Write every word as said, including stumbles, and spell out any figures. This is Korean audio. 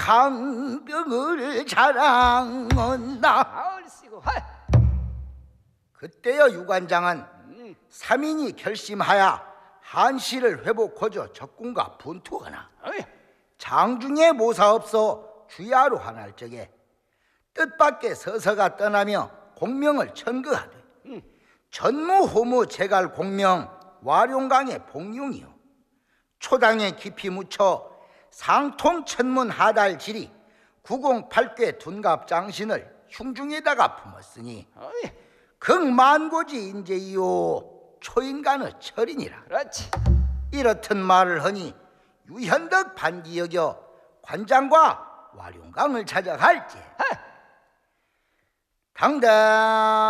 강병을 자랑한다. 얼씨구 하. 그때여 유관장은 삼인이 결심하여 한시를 회복하여 적군과 분투하나 어이. 장중에 모사 없어 주야로 하날 적에 뜻밖의 서서가 떠나며 공명을 천거하되 전무후무 제갈 공명 와룡강의 복룡이요 초당에 깊이 묻혀 상통 천문 하달지리 구공팔괴 둔갑장신을 흉중에다가 품었으니 어이. 극만고지 인재이요 초인간의 철이니라. 그렇지. 이렇듯 말을 하니 유현덕 반기 여겨 관장과 와룡강을 찾아갈지 하. 당당